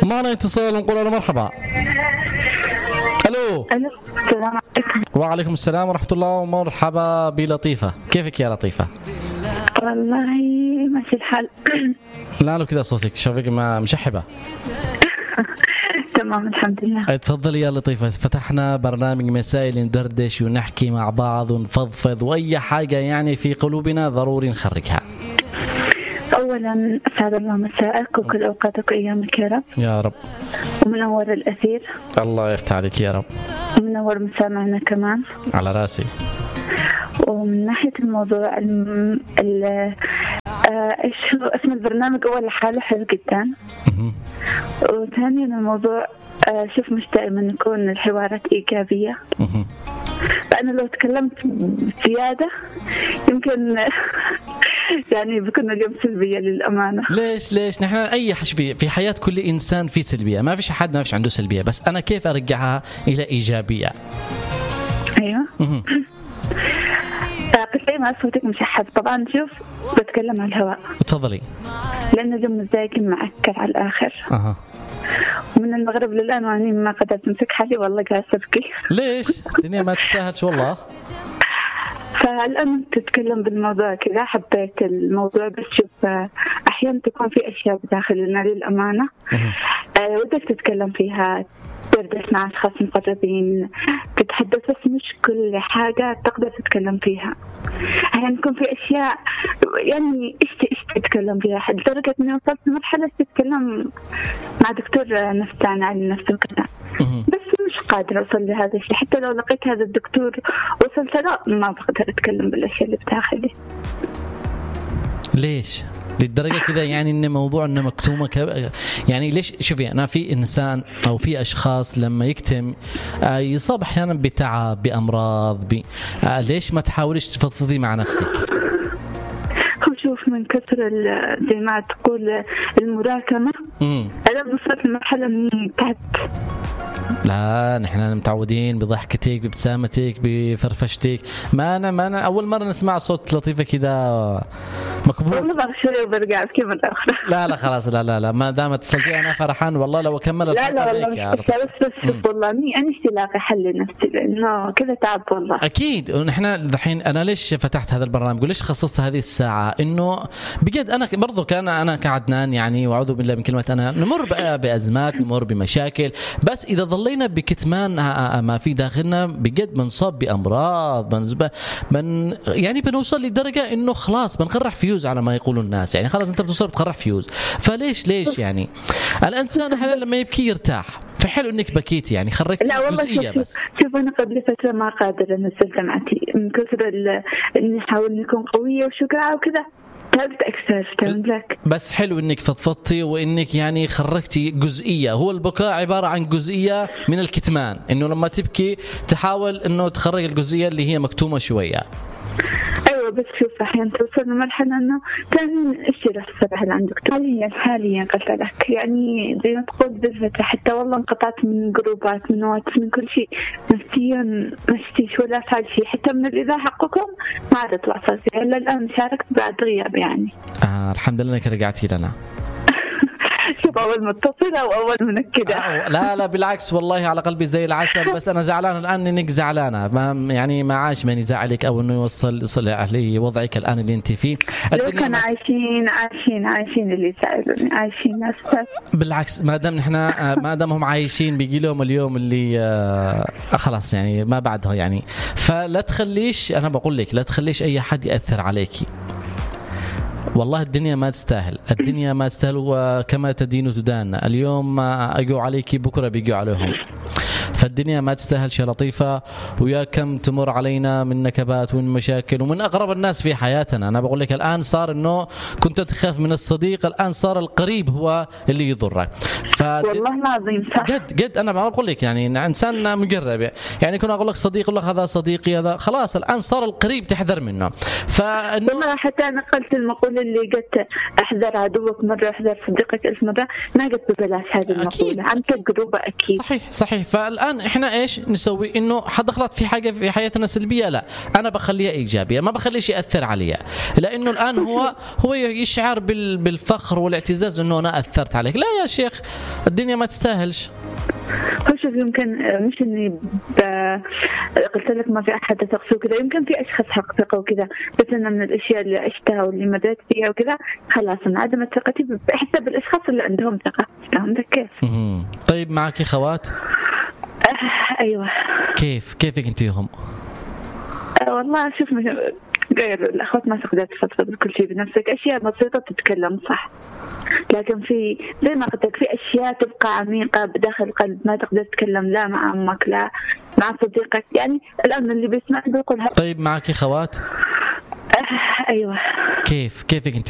ومعنا اتصال نقول له مرحبا. الو. السلام عليكم. وعليكم السلام ورحمة الله ومرحبا بلطيفة. كيفك يا لطيفة؟ والله ماشي الحال. لا كذا صوتك شوفك ما مشحبة. تمام الحمد لله. تفضلي يا لطيفة. فتحنا برنامج مسائل ندردش ونحكي مع بعض ونفضفض وأي حاجة يعني في قلوبنا ضروري نخرجها. أولا أسعد الله مساءك وكل أوقاتك وأيامك يا رب. يا رب. ومنور الأثير. الله يفتح عليك يا رب. ومنور مسامعنا كمان. على راسي. ومن ناحية الموضوع إيش هو اسم البرنامج؟ أول حاله حلو جدا. وثانيا الموضوع شوف مش دائما يكون الحوارات إيجابية. فأنا لو تكلمت زيادة يمكن يعني بكون اليوم سلبية للأمانة. ليش نحن أي في حياة كل إنسان في سلبية، ما فيش أحد ما فيش عنده سلبية، بس أنا كيف أرجعها إلى إيجابية. أيوة. قلت ما صوتك مشحب. طبعا شوف بتكلم على الهواء. تفضلي. لأن اليوم مزايق معكر على الآخر. ومن المغرب للآن وأنا ما قدرت أمسك حالي والله قاعدة أبكي. ليش؟ الدنيا ما تستاهلش والله. فالآن تتكلم بالموضوع كذا، حبيت الموضوع بس شوف أحيانا تكون في أشياء بداخلنا للأمانة ودك تتكلم فيها، تردش مع أشخاص مقربين، تتحدث بس مش كل حاجة تقدر تتكلم فيها. يعني يكون في أشياء يعني إيش تتكلم فيها لدرجة إني وصلت لمرحلة تتكلم مع دكتور نفساني عن نفسه وكذا، بس مش قادرة أوصل لهذا الشيء. حتى لو لقيت هذا الدكتور وصلت له ما بقدر أتكلم بالأشياء اللي بداخلي. ليش؟ للدرجة كذا يعني إن موضوع إنه مكتومة يعني ليش؟ شوفي أنا في إنسان أو في أشخاص لما يكتم يصاب أحيانا بتعب بأمراض ليش ما تحاولش تفضفضي مع نفسك؟ شوف من كثر زي ما تقول المراكمة أنا وصلت لمرحلة من تعبت. لا نحن متعودين بضحكتك بابتسامتك بفرفشتك. ما أنا أول مرة نسمع صوت لطيفة كذا مكبوت. والله بغشري وبرجع أبكي مرة أخرى. لا خلاص لا ما دام اتصلتي أنا فرحان والله لو أكمل. لا والله بس والله أنا اشتلاقي حل لنفسي لأنه كذا تعب والله. أكيد. ونحن الحين أنا ليش فتحت هذا البرنامج وليش خصصت هذه الساعة؟ إنه بجد أنا برضو أنا كعدنان يعني وأعوذ بالله من كلمة أنا نمر بأزمات نمر بمشاكل، بس إذا ظلينا بكتمان ما في داخلنا بجد بنصاب بأمراض يعني بنوصل لدرجة إنه خلاص بنقرح فيوز على ما يقولوا الناس. يعني خلاص أنت بتوصل بتقرح فيوز. فليش يعني الإنسان حاليا لما يبكي يرتاح. فحلو إنك بكيتي يعني خرجت جزئية بس. شوف أنا قبل فترة ما قادرة أنزل دمعتي من كثر إني أحاول نكون قوية وشجاعة وكذا. بس حلو انك فضفضتي وانك يعني خرجتي جزئيه. هو البكاء عباره عن جزئيه من الكتمان، انه لما تبكي تحاول انه تخرج الجزئيه اللي هي مكتومه شويه. ايوه بس شوف احيانا توصل لمرحله انه كان ايش راح تسرح عندك حاليا قلت لك يعني زي ما تقول بالفتره حتى والله انقطعت من جروبات من واتس من كل شيء. نفسيا مشتيش ولا فعل شيء حتى من الاذاعه حقكم ما عاد اطلع صوتي الا الان شاركت بعد غياب يعني. الحمد لله انك رجعتي لنا. شوف أول متصلة وأول منكدة. لا بالعكس والله على قلبي زي العسل. بس أنا زعلان الآن إنك زعلانة ما عاش من يزعلك أو إنه يوصل أهلي وضعك الآن اللي أنت فيه. لو كان عايشين اللي يساعدوني عايشين ناس. بالعكس ما دام هم عايشين بيجي لهم اليوم اللي خلاص يعني ما بعدها يعني. فلا تخليش أنا بقول لك لا تخليش أي حد يأثر عليكي. والله الدنيا ما تستاهل وكما تدين تدان. اليوم أجوا عليك بكرة بيجوا عليهم. فالدنيا ما تستاهل شيء لطيفة. ويا كم تمر علينا من نكبات ومن مشاكل ومن أقرب الناس في حياتنا. أنا بقول لك الآن صار إنه كنت تخاف من الصديق الآن صار القريب هو اللي يضرك. والله العظيم صح. جد أنا بقول لك يعني إنسان مجرب يعني كنا أقول لك صديق أقول لك هذا صديقي هذا خلاص الآن صار القريب تحذر منه. والله حتى أنا قلت المقولة اللي قلت أحذر عدوك مرة أحذر صديقك 1000 مرة. ما قلت ببلاش هذه المقولة عن تجربة أكيد. صحيح. فالآن الآن إحنا إيش نسوي؟ إنه حد غلط في حاجة في حياتنا سلبية، لا أنا بخليها إيجابية، ما بخليش يأثر عليها، لأنه الآن هو يشعر بالفخر والاعتزاز إنه أنا أثرت عليك. لا يا شيخ، الدنيا ما تستاهلش. شوف يمكن مش اني قلت لك ما في احد اثق فيه وكذا، يمكن في اشخاص حق ثقه وكذا، بس انا من الاشياء اللي عشتها واللي مريت فيها وكذا خلاص انعدمت ثقتي حتى بالاشخاص اللي عندهم ثقه. فهمت كيف؟ طيب معك خوات؟ ايوه. كيفك انت وهم؟ والله شوف غير الاخوات ما تقدر تفضفض بكل شيء بنفسك، اشياء بسيطه تتكلم صح، لكن في زي ما قلت لك في اشياء تبقى عميقه بداخل القلب ما تقدر تتكلم لا مع امك لا مع صديقك. يعني الان اللي بيسمع بيقول طيب معك خوات؟ ايوه. كيفك انت